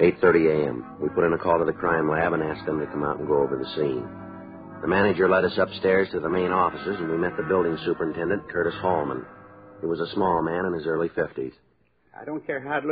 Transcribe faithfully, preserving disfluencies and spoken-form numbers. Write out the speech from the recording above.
eight thirty a.m. We put in a call to the crime lab and asked them to come out and go over the scene. The manager led us upstairs to the main offices, and we met the building superintendent, Curtis Hallman. He was a small man in his early fifties. I don't care how it